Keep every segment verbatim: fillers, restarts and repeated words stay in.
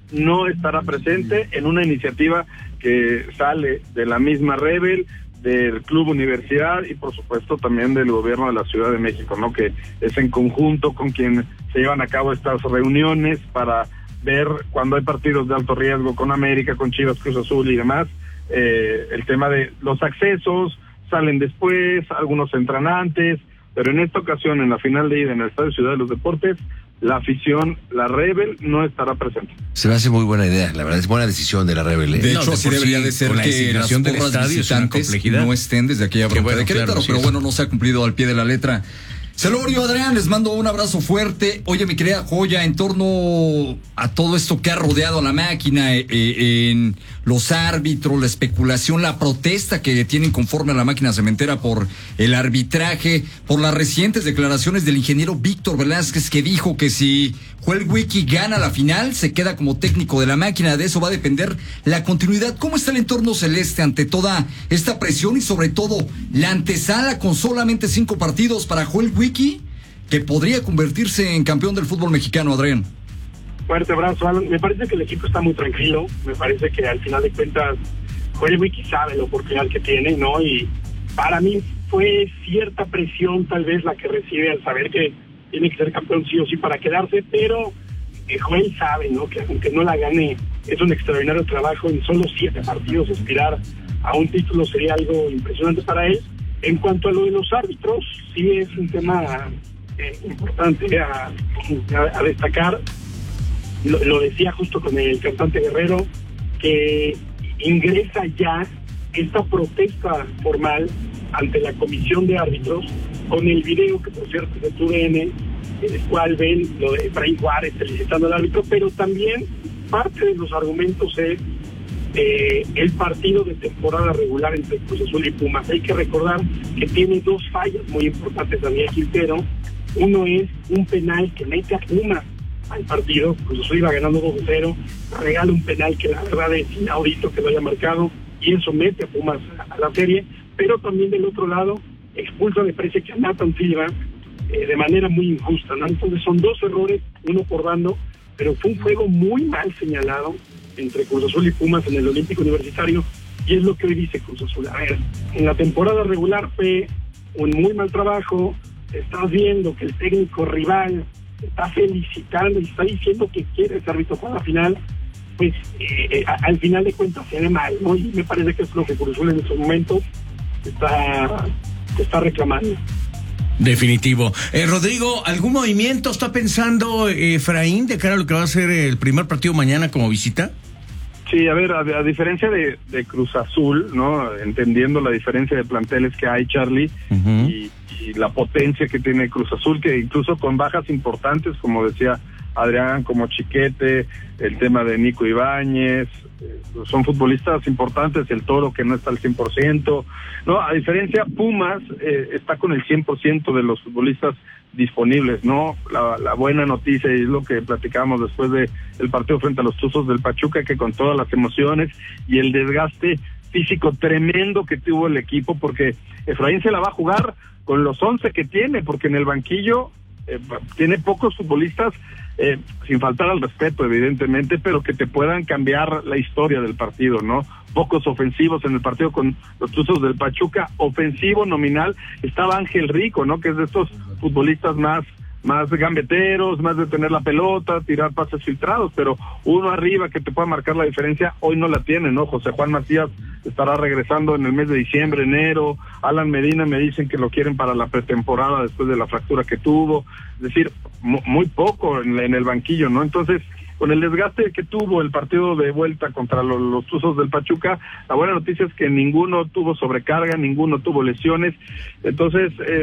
no estará presente en una iniciativa que sale de la misma Rebel, del Club Universidad y por supuesto también del gobierno de la Ciudad de México, ¿no? Que es en conjunto con quien se llevan a cabo estas reuniones para ver cuando hay partidos de alto riesgo con América, con Chivas, Cruz Azul y demás, eh, el tema de los accesos, salen después, algunos entran antes, pero en esta ocasión, en la final de ida en el Estadio Ciudad de los Deportes, la afición, la Rebel, no estará presente. Se me hace muy buena idea, la verdad es buena decisión de la Rebel. ¿eh? De hecho, no, de así debería sí, de ser con la que designación las del porras estadio es una visitantes complejidad. no estén desde aquella bronca bueno, de Querétaro, claro, sí pero es. bueno, no se ha cumplido al pie de la letra. Celorio, Adrián, les mando un abrazo fuerte. Oye, mi querida Joya, en torno a todo esto que ha rodeado a la máquina, eh, eh, en los árbitros, la especulación, la protesta que tienen conforme a la máquina cementera por el arbitraje, por las recientes declaraciones del ingeniero Víctor Velázquez, que dijo que si Joel Wiki gana la final, se queda como técnico de la máquina. De eso va a depender la continuidad. ¿Cómo está el entorno celeste ante toda esta presión y sobre todo la antesala con solamente cinco partidos para Joel Wiki, que podría convertirse en campeón del fútbol mexicano, Adrián? Fuerte abrazo, Alan. Me parece que el equipo está muy tranquilo. Me parece que al final de cuentas Joel Wiki sabe la oportunidad que tiene, ¿no? Y para mí fue cierta presión tal vez la que recibe al saber que tiene que ser campeón sí o sí para quedarse, pero eh, Joel sabe, ¿no? Que aunque no la gane, es un extraordinario trabajo. En solo siete partidos aspirar a un título sería algo impresionante para él. En cuanto a lo de los árbitros, sí es un tema eh, importante a, a, a destacar. Lo, lo decía justo con el cantante Guerrero, que ingresa ya esta protesta formal ante la comisión de árbitros con el video que por cierto es de tu D N, en el cual ven lo de Efraín Juárez felicitando al árbitro, pero también parte de los argumentos es eh, el partido de temporada regular entre Cruz Azul y Pumas. Hay que recordar que tiene dos fallas muy importantes Daniel Quintero. Uno es un penal que mete a Pumas al partido. Cruz Azul iba ganando dos a cero, regala un penal que la verdad es inaudito que lo haya marcado y eso mete a Pumas a, a la serie, pero también del otro lado expulsa de presencia a Nathan Silva eh, de manera muy injusta, ¿no? Entonces son dos errores, uno por bando, pero fue un juego muy mal señalado entre Cruz Azul y Pumas en el Olímpico Universitario, y es lo que hoy dice Cruz Azul. A ver, en la temporada regular fue un muy mal trabajo, estás viendo que el técnico rival está felicitando y está diciendo que quiere ser árbitro para la final, pues eh, a, al final de cuentas se ve mal, ¿no? Y me parece que es lo que Cruz Azul en estos momentos está, está reclamando. Definitivo. Eh, Rodrigo, ¿algún movimiento está pensando eh, Efraín de cara a lo que va a ser el primer partido mañana como visita? Sí, a ver, a, a diferencia de, de Cruz Azul, ¿no? Entendiendo la diferencia de planteles que hay, Charlie, uh-huh. y, y la potencia que tiene Cruz Azul, que incluso con bajas importantes, como decía Adrián, como Chiquete, el tema de Nico Ibáñez, eh, son futbolistas importantes, el Toro que no está al cien por ciento, no, a diferencia Pumas eh, está con el cien por ciento de los futbolistas disponibles, ¿no? La, la buena noticia, y es lo que platicábamos después de el partido frente a los Tuzos del Pachuca, que con todas las emociones y el desgaste físico tremendo que tuvo el equipo, porque Efraín se la va a jugar con los once que tiene, porque en el banquillo eh, tiene pocos futbolistas, eh, sin faltar al respeto evidentemente, pero que te puedan cambiar la historia del partido, ¿no? Pocos ofensivos en el partido con los Tuzos del Pachuca, ofensivo nominal, estaba Ángel Rico, ¿no? Que es de estos futbolistas más más gambeteros, más de tener la pelota, tirar pases filtrados, pero uno arriba que te pueda marcar la diferencia, hoy no la tiene, ¿no? José Juan Macías estará regresando en el mes de diciembre, enero, Alan Medina me dicen que lo quieren para la pretemporada después de la fractura que tuvo, es decir, mu- muy poco en, en el banquillo, ¿no? Entonces, con el desgaste que tuvo el partido de vuelta contra los, los Tuzos del Pachuca, la buena noticia es que ninguno tuvo sobrecarga, ninguno tuvo lesiones, entonces, eh,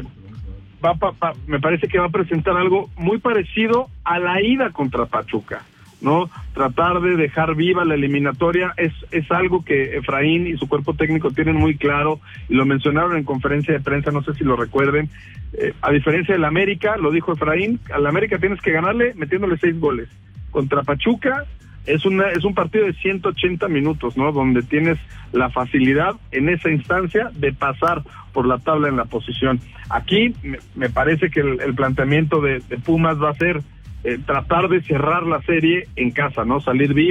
Va pa, pa, me parece que va a presentar algo muy parecido a la ida contra Pachuca, ¿no? Tratar de dejar viva la eliminatoria es es algo que Efraín y su cuerpo técnico tienen muy claro, y lo mencionaron en conferencia de prensa, no sé si lo recuerden, eh, a diferencia del América, lo dijo Efraín, al América tienes que ganarle metiéndole seis goles, contra Pachuca es una es un partido de ciento ochenta minutos, ¿no? Donde tienes la facilidad en esa instancia de pasar por la tabla en la posición. Aquí me, me parece que el, el planteamiento de, de Pumas va a ser eh, tratar de cerrar la serie en casa, ¿no? Salir vivo.